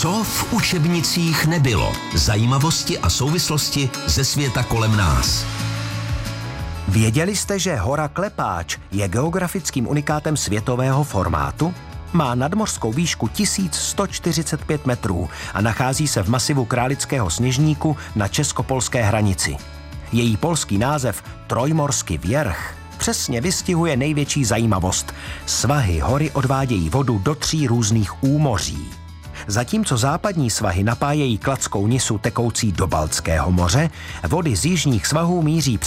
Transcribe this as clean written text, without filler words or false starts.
Co v učebnicích nebylo? Zajímavosti a souvislosti ze světa kolem nás. Věděli jste, že hora Klepáč je geografickým unikátem světového formátu? Má nadmořskou výšku 1145 metrů a nachází se v masivu Králického Sněžníku na česko-polské hranici. Její polský název Trojmorský Wierch přesně vystihuje největší zajímavost. Svahy hory odvádějí vodu do 3 různých úmoří. Zatímco západní svahy napájejí Kladskou Nisu tekoucí do Baltského moře, vody z jižních svahů míří